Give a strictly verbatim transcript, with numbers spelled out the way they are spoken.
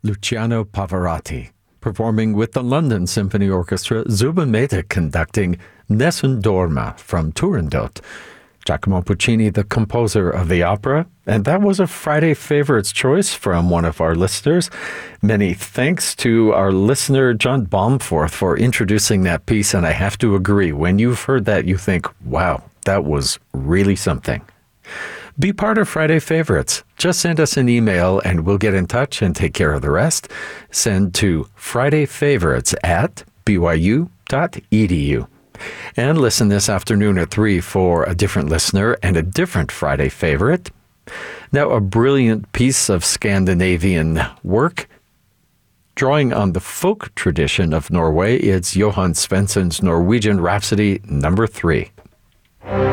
Luciano Pavarotti, performing with the London Symphony Orchestra, Zubin Mehta conducting Nessun Dorma from Turandot. Giacomo Puccini, the composer of the opera, and that was a Friday Favorites choice from one of our listeners. Many thanks to our listener, John Baumforth, for introducing that piece, and I have to agree, when you've heard that, you think, wow, that was really something. Be part of Friday Favorites. Just send us an email and we'll get in touch and take care of the rest. Send to fridayfavorites at b y u dot e d u. And listen this afternoon at three for a different listener and a different Friday favorite. Now, a brilliant piece of Scandinavian work. Drawing on the folk tradition of Norway, it's Johan Svensson's Norwegian Rhapsody number three.